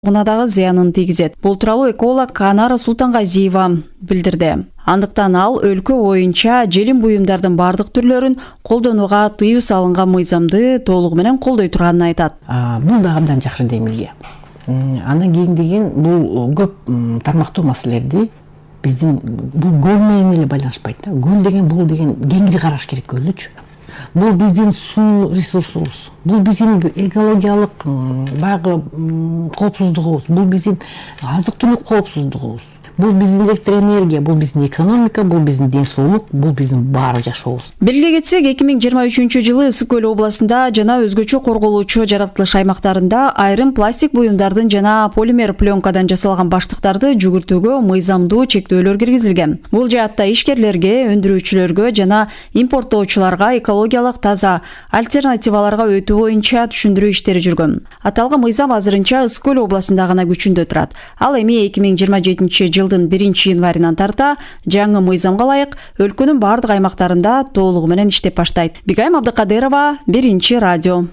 дагы зыянын тийгизет. Бул тууралуу эколог Анара Султангазиева билдирди. Андыктан ал өлкө боюнча желим буюмдардын бардык түрлөрүн колдонууга тыюу салынган мыйзамды толугу менен колдой турганын айтат. Бул да абдан жакшы демилге. Андан кийин деген бул көп тармактуу маселелерди биздин бул көл менен эле байланышпайт да. Көл деген бул деген кеңири караш керек көлдүчү. Бул биздин суу ресурсубуз, бул биздин экологиялык баягы коопсуздугубуз, бул биздин азык-түлүк коопсуздугубуз, бул биздин электр энергия, бул биздин экономика, бул биздин ден соолук, бул биздин баары жашообуз. Белгилей кетсек, 2023-жылы Ысык көл областында жана өзгөчө корголуучу жаратылыш аймактарында айрым пластик буюмдардын жана полимер пленкадан жасалган баштыктарды жүгүртүүгө мыйзамдуу чектөөлөр киргизилген. Бул жаатта ишкерлерге, өндүрүүчүлөргө жана импорттоочуларга экологиялык таза альтернативаларга өтүү боюнча түшүндүрүү иштери жүргөн. Аталган мыйзам азырынча Ысык көл областында гана күчүндө турат. Ал эми 2027-жылдын 1-январынан тарта жаңы мыйзамга ылайык өлкөнүн бардык аймактарында толугу менен иштеп баштайт. Бигайым Абдыкадырова, 1-радио.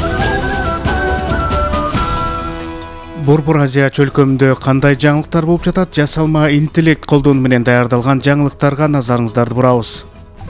Борбор Азия чөлкөмүндө кандай жаңылыктар болуп жатат? Жасалма интеллект колдонуу менен даярдалган жаңылыктарга назарыңыздарды бурабыз.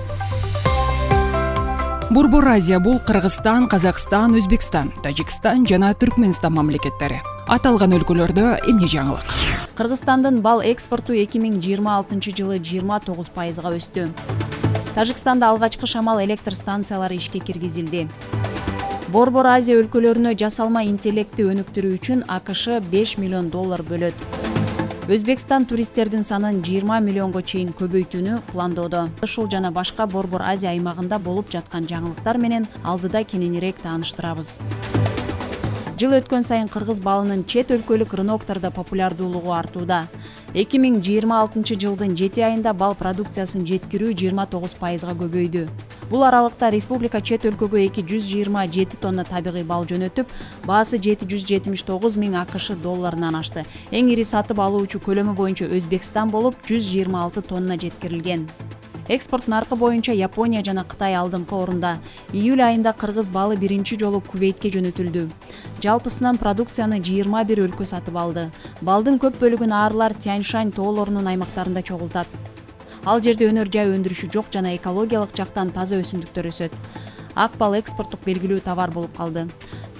Борбор Азия бул Кыргызстан, Казакстан, Өзбекстан, Тажикстан жана Түркмөнстан мамлекеттери. Аталган өлкөлөрдө эмне жаңылык? Кыргызстандын бал экспорту 2026-жылы 29%га өстү. Тажикстанда алгачкы шамал электр станциялары ишке киргизилди. Борбор Азия өлкөлөрүнө жасалма интеллектти өнүктүрүү үчүн АКШ $5 миллион бөлөт. Өзбекстан туристтердин санын 20 миллионго чейин көбөйтүүнү пландоодо. Ушул жана башка Борбор Азия аймагында болуп жаткан жаңылыктар менен алдыда кененирээк тааныштырабыз. Жыл өткөн сайын кыргыз балынын чет өлкөлүк рыноктарда популярдуулугу артууда. 2026-жылдын 7 айында бал продукциясын жеткирүү 29%га көбөйдү. Бул аралыкта республика чет өлкөгө 227 тонна табигый бал жөнөтүп, баасы $779 миң АКШ ашты. Эң ири сатып алуучу көлөмү боюнча Өзбекстан болуп 126 тонна жеткирилген. Экспорт наркы боюнча Япония жана Кытай алдыңкы орунда. Июль айында кыргыз балы биринчи жолу Кувейтке жөнөтүлдү. Жалпысынан продукцияны 21 өлкө сатып алды. Балдын көп бөлүгүн аарылар Тяньшань тоолорунун аймактарында чогултат. Ал жерде өнөр жай өндүрүшү жок жана экологиялык жактан таза өсүмдүктөр өсөт. Ак бал экспорттук белгилүү товар болуп калды.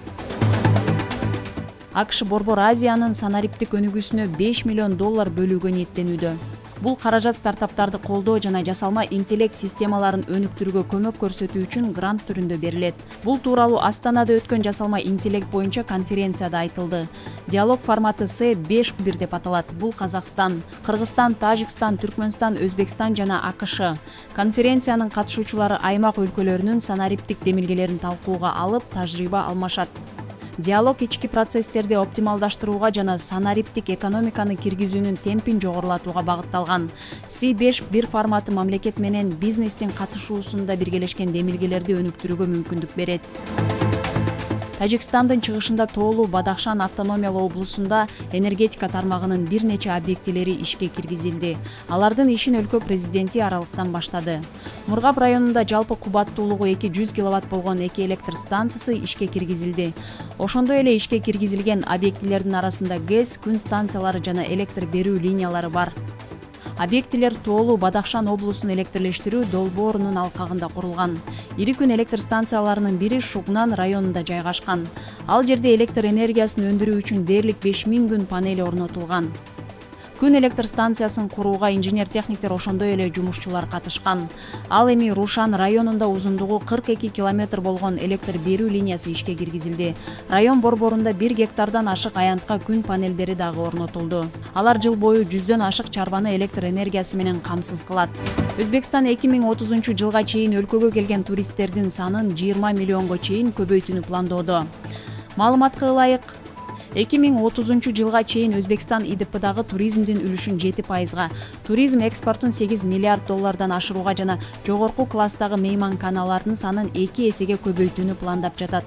АКШ Борбор Азиянын санариптик өнүгүүсүнө $5 миллион бөлүүгө ниеттенүүдө. Бул каражат стартаптарды колдоо жана жасалма интеллект системаларын өнүктүрүүгө көмөк көрсөтүү үчүн грант түрүндө берилет. Бул тууралуу Астанада өткөн жасалма интеллект боюнча конференцияда айтылды. Диалог форматы С5-1 деп аталат. Бул Казакстан, Кыргызстан, Тажикстан, Түркмөнстан, Өзбекстан жана АКШ. Конференциянын катышуучулары аймак өлкөлөрүнүн санариптик демилгелерин талкууга алып, тажрыйба алмашат. Диалог ички процесстерди оптималдаштырууга жана санариптик экономиканы киргизүүнүн темпин жогорулатууга багытталган. С5-1 форматы мамлекет менен бизнестин катышуусунда биргелешкен демилгелерди өнүктүрүүгө мүмкүндүк берет. Тажикстандын чыгышында тоолуу Бадахшан автономиялуу облусунда энергетика тармагынын бир нече объектилери ишке киргизилди. Алардын ишин өлкө президенти аралыктан баштады. Мургап районунда жалпы кубаттуулугу 200 киловатт болгон 2 электр станциясы ишке киргизилди. Ошондой эле ишке киргизилген объектилердин арасында ГЭС, күн станциялары жана электр берүү линиялары бар. Объектилер тоолуу Бадахшан облусун электрлештирүү долбоорунун алкагында курулган. Ири күн электр станцияларынын бири Шугнан районунда жайгашкан. Ал жерде электр энергиясын өндүрүү үчүн дээрлик 5000 күн панели орнотулган. Күн электр станциясын курууга инженер-техниктер ошондой эле жумушчулар катышкан. Ал эми Рушан районунда узундугу 42 километр болгон электр берүү линиясы ишке киргизилди. Район борборунда 1 гектардан ашык аянтка күн панелдери дагы орнотулду. Алар жыл бою 100дөн ашык чарбаны электр энергиясы менен камсыз кылат. Өзбекстан 2030-жылга чейин өлкөгө келген туристтердин санын 20 миллионго чейин көбөйтүүнү пландоодо. Маалыматка ылайык 2030-жылга чейин Өзбекстан ИДПдагы туризмдин үлүшүн 7%га, туризм экспортун $8 миллиард ашырууга жана жогорку класстагы мейманканалардын санын 2 эсеге көбөйтүүнү пландап жатат.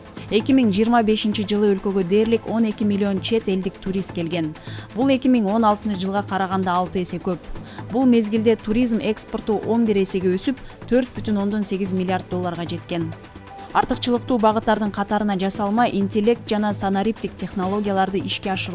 2025-жылы өлкөгө дээрлик 12 миллион чет элдик турист келген. Бул 2016-жылга караганда 6 эсе көп. Бул мезгилде туризм экспорту 11 эсеге өсүп, $4,8 миллиард жеткен. Артыкчылыктуу багыттардын катарына жасалма интеллект жана санариптик технологияларды ишке ашыруу